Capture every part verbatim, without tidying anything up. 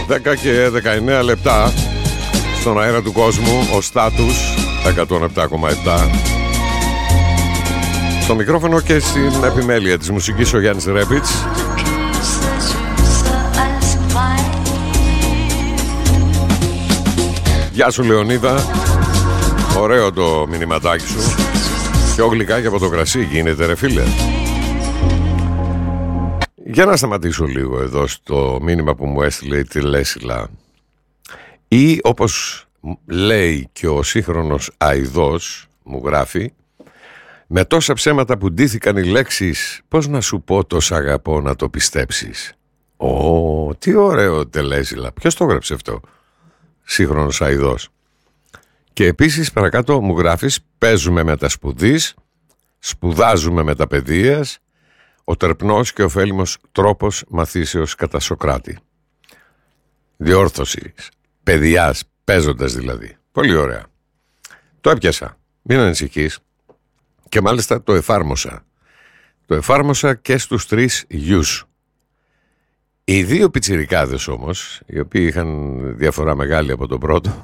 δέκα και δεκαεννέα λεπτά στον αέρα του κόσμου, ο Στάτους εκατόν επτά κόμμα επτά. Στο μικρόφωνο και στην επιμέλεια της μουσικής ο Γιάννης Ρέπιτς. Γεια σου Λεωνίδα. Ωραίο το μηνυματάκι σου. Πιο γλυκά και από το κρασί γίνεται ρε φίλε. Για να σταματήσω λίγο εδώ στο μήνυμα που μου έστειλε η Τηλέσυλα. Ή όπως λέει και ο σύγχρονος αηδός μου γράφει, με τόσα ψέματα που ντύθηκαν οι λέξεις, πώς να σου πω το σ' αγαπώ να το πιστέψεις. Ω, τι ωραίο Τελέσυλα. Ποιος το έγραψε αυτό? Σύγχρονος αηδός. Και επίσης παρακάτω μου γράφεις, παίζουμε με τα σπουδής, σπουδάζουμε με τα παιδείας, ο τερπνός και ωφέλιμος τρόπος μαθήσεως κατά Σοκράτη. Διόρθωση, παιδιάς, παίζοντας δηλαδή. Πολύ ωραία. Το έπιασα, μην ανησυχείς. Και μάλιστα το εφάρμοσα. Το εφάρμοσα και στους τρεις γιους. Οι δύο πιτσιρικάδες όμως, οι οποίοι είχαν διαφορά μεγάλη από τον πρώτο,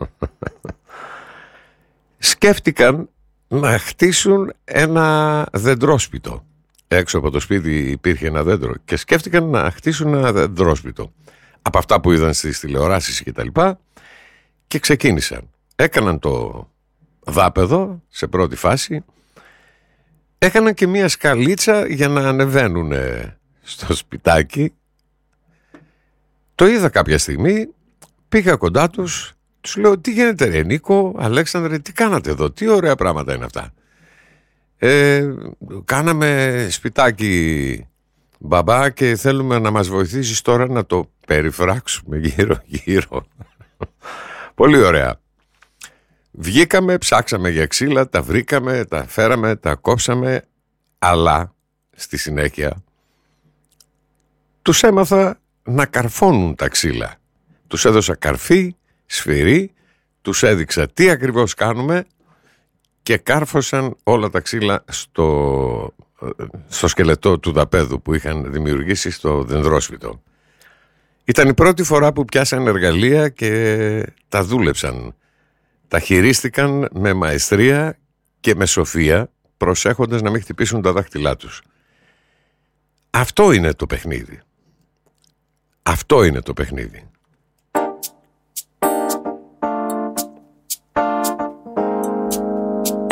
σκέφτηκαν να χτίσουν ένα δεντρόσπιτο. Έξω από το σπίτι υπήρχε ένα δέντρο και σκέφτηκαν να χτίσουν ένα δεντρόσπιτο. Από αυτά που είδαν στις τηλεοράσεις και τα λοιπά, και ξεκίνησαν. Έκαναν το δάπεδο σε πρώτη φάση. Έκαναν και μία σκαλίτσα για να ανεβαίνουν στο σπιτάκι. Το είδα κάποια στιγμή, πήγα κοντά τους, τους λέω τι γίνεται ρε Νίκο, Αλέξανδρε, τι κάνατε εδώ, τι ωραία πράγματα είναι αυτά. Ε, κάναμε σπιτάκι μπαμπά και θέλουμε να μας βοηθήσεις τώρα να το περιφράξουμε γύρω γύρω. Πολύ ωραία. Βγήκαμε, ψάξαμε για ξύλα, τα βρήκαμε, τα φέραμε, τα κόψαμε, αλλά στη συνέχεια τους έμαθα να καρφώνουν τα ξύλα. Τους έδωσα καρφί, σφυρί, τους έδειξα τι ακριβώς κάνουμε και κάρφωσαν όλα τα ξύλα στο, στο σκελετό του δαπέδου που είχαν δημιουργήσει στο δενδρόσφυτο. Ήταν η πρώτη φορά που πιάσαν εργαλεία και τα δούλεψαν. Τα χειρίστηκαν με μαεστρία και με σοφία, προσέχοντας να μην χτυπήσουν τα δάχτυλά τους. Αυτό είναι το παιχνίδι. Αυτό είναι το παιχνίδι.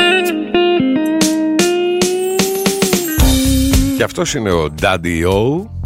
Και αυτός είναι ο Daddy O.